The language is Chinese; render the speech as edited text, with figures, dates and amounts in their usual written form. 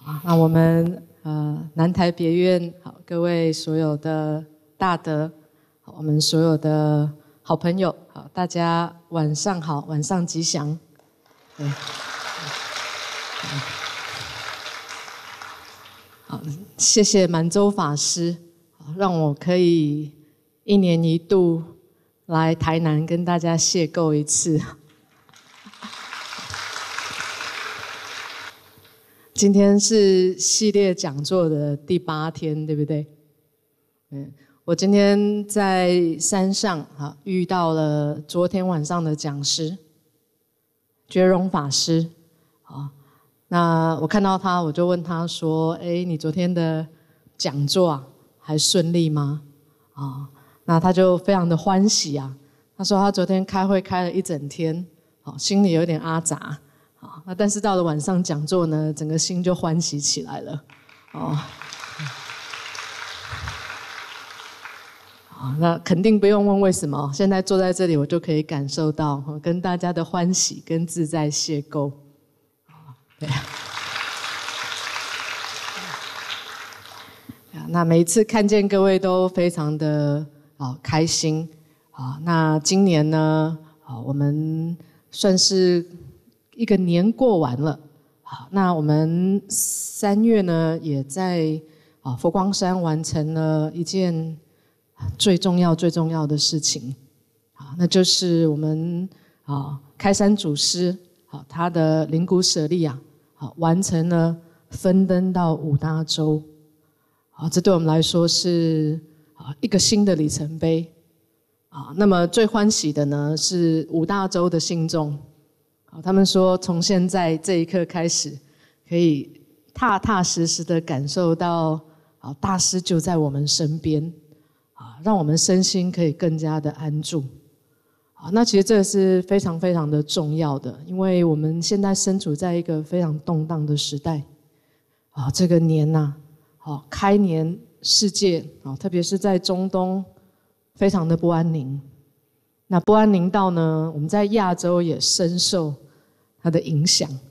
那我们南台别院好，各位所有的大德，我们所有的好朋友，好，大家晚上好，晚上吉祥。对，好，谢谢满洲法师，让我可以1年1度来台南跟大家邂逅一次。今天是系列讲座的第8天，对不对？我今天在山上遇到了昨天晚上的讲师觉荣法师。那我看到他，我就问他说：“你昨天的讲座还顺利吗？”那他就非常的欢喜啊。他说他昨天开会开了一整天，心里有点阿杂。那但是到了晚上讲座呢，整个心就欢喜起来了。那肯定不用问为什么，现在坐在这里我就可以感受到跟大家的欢喜跟自在邂逅。对。那每一次看见各位都非常的开心。那今年呢，我们算是一个年过完了。好，那我们3月呢，也在佛光山完成了一件最重要的事情。那就是我们开山祖师他的灵骨舍利完成了分登到5大洲。这对我们来说是一个新的里程碑。那么最欢喜的呢是5大洲的信众。他们说从现在这一刻开始，可以踏踏实实的感受到大师就在我们身边，让我们身心可以更加的安住。那其实这是非常非常的重要的，因为我们现在身处在一个非常动荡的时代。这个年开年世界特别是在中东非常的不安宁。那不安宁到呢，我们在亚洲也深受它的影响。